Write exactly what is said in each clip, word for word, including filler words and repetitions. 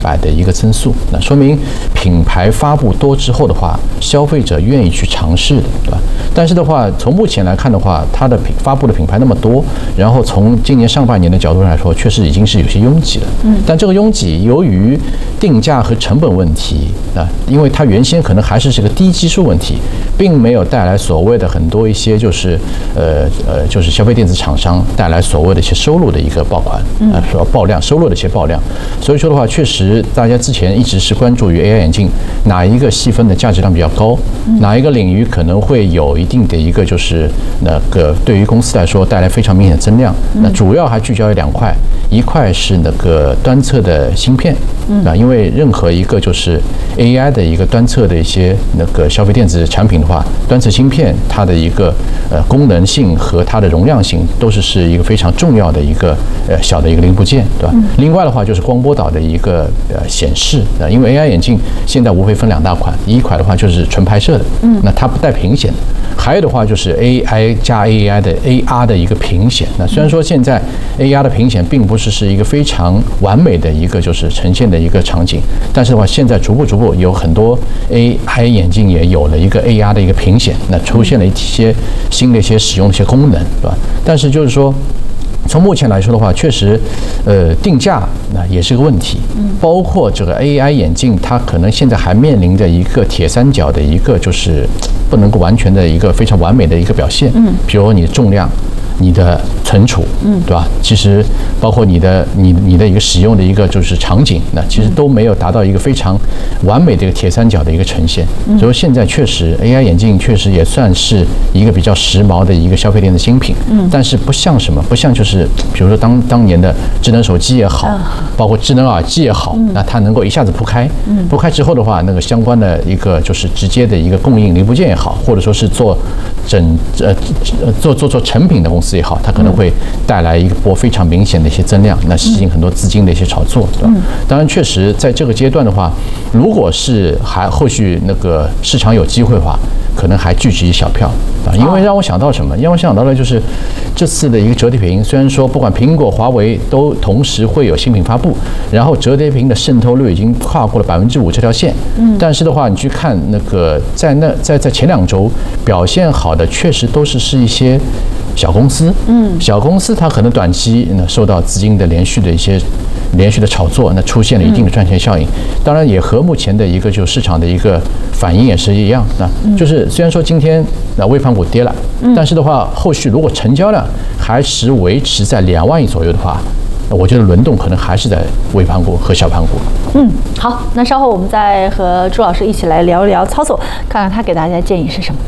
百的一个增速，那说明品牌发布多之后的话，消费者愿意去尝试的，对吧？但是的话，从目前来看的话，它的品发布的品牌那么多，然后从今年上半年的角度来说，确实已经是有些拥挤了。嗯，但这个拥挤由于定价和成本问题啊，因为它原先可能还是这个低基数问题，并没有带来所谓的很多一些就是呃呃就是消费电子厂商带来所谓的一些收入的一个爆款啊，说爆量收入的一些爆量。所以说的话，确实。大家之前一直是关注于 A I 眼镜哪一个细分的价值量比较高，哪一个领域可能会有一定的一个就是那个对于公司来说带来非常明显的增量。那主要还聚焦于两块，一块是那个端侧的芯片啊，因为任何一个就是 A I 的一个端侧的一些那个消费电子产品的话，端侧芯片它的一个呃功能性和它的容量性都是是一个非常重要的一个呃小的一个零部件，对吧？另外的话就是光波导的一个呃显示啊，因为 A I 眼镜现在无非分两大款，一款的话就是纯拍摄的，嗯，那它不带屏显的，还有的话就是 A I 加 A I 的 A R 的一个屏显。那虽然说现在 A R 的屏显并不是是一个非常完美的一个就是呈现的一个场景，但是的话现在逐步逐步有很多 A I 眼镜也有了一个 A R 的一个屏显，那出现了一些新的一些使用的一些功能，对吧？但是就是说。从目前来说的话，确实，呃，定价那也是个问题。嗯，包括这个 A I 眼镜，它可能现在还面临着一个铁三角的一个就是不能够完全的一个非常完美的一个表现。嗯，比如你的重量。你的存储，嗯，对吧？其实包括你的你你的一个使用的一个就是场景，那其实都没有达到一个非常完美的一个铁三角的一个呈现。所以现在确实 A I 眼镜确实也算是一个比较时髦的一个消费电子新品，嗯，但是不像什么，不像就是比如说当当年的智能手机也好，包括智能耳机也好，那它能够一下子铺开，嗯，铺开之后的话，那个相关的一个就是直接的一个供应零部件也好，或者说是做整呃做做做成品的公司也好，它可能会带来一波非常明显的一些增量，那吸引很多资金的一些炒作，对吧？当然，确实在这个阶段的话，如果是还后续那个市场有机会的话，可能还聚集小票啊，因为让我想到什么？让我想到的就是这次的一个折叠屏，虽然说不管苹果、华为都同时会有新品发布，然后折叠屏的渗透率已经跨过了百分之五这条线，嗯，但是的话，你去看那个在那在在前两周表现好的，确实都是是一些。小公司，嗯，小公司它可能短期呢受到资金的连续的一些连续的炒作，那出现了一定的赚钱效应。当然也和目前的一个就市场的一个反应也是一样。那就是虽然说今天那微盘股跌了，但是的话，后续如果成交量还是维持在两万亿左右的话，我觉得轮动可能还是在微盘股和小盘股。 嗯，好，那稍后我们再和朱老师一起来聊一聊操作，看看他给大家的建议是什么。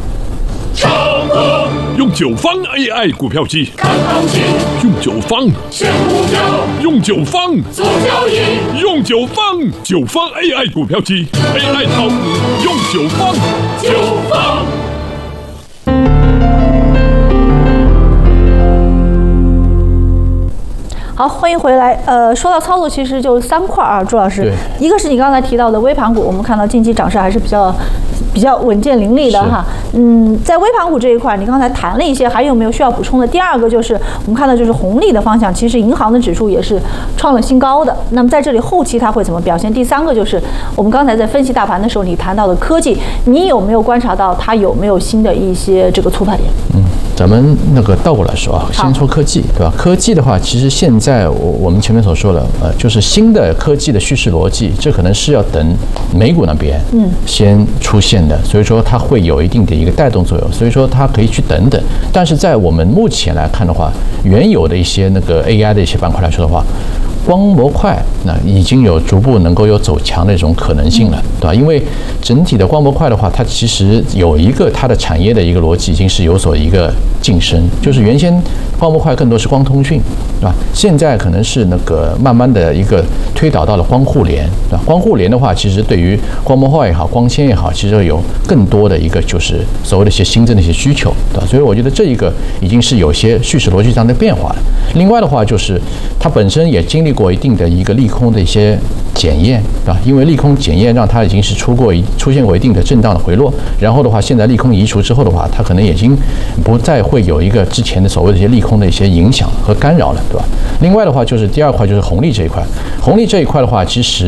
用九方 A I 股票机看行情，用九方选股票，用九方做交易，用九方九方 A I 股票机 A I 炒股用九方九方。 好，欢迎回来。呃，说到操作，其实就三块啊，朱老师。一个是你刚才提到的微盘股，我们看到近期涨势还是比较比较稳健凌厉的哈。嗯，在微盘股这一块，你刚才谈了一些，还有没有需要补充的？第二个就是我们看到就是红利的方向，其实银行的指数也是创了新高的。那么在这里后期它会怎么表现？第三个就是我们刚才在分析大盘的时候，你谈到的科技，你有没有观察到它有没有新的一些这个突破点？ 嗯。咱们那个倒过来说啊，先说科技，对吧？科技的话，其实现在我我们前面所说的，呃，就是新的科技的叙事逻辑，这可能是要等美股那边嗯先出现的，所以说它会有一定的一个带动作用，所以说它可以去等等。但是在我们目前来看的话，原有的一些那个 A I 的一些板块来说的话，光模块那已经有逐步能够有走强的一种可能性了，对吧？因为整体的光模块的话，它其实有一个它的产业的一个逻辑已经是有所一个晋升，就是原先光模块更多是光通讯，对吧？现在可能是那个慢慢的一个推导到了光互联，对吧？光互联的话，其实对于光模块也好，光纤也好，其实有更多的一个就是所谓的一些新增的一些需求，对吧？所以我觉得这一个已经是有些叙事逻辑上的变化了。另外的话，就是它本身也经历过一定的一个利空的一些检验，对吧？因为利空检验让它已经是出过一出现过一定的震荡的回落，然后的话，现在利空移除之后的话，它可能已经不再会有一个之前的所谓的一些利空的一些影响和干扰了，对吧？另外的话，就是第二块就是红利这一块，红利这一块的话，其实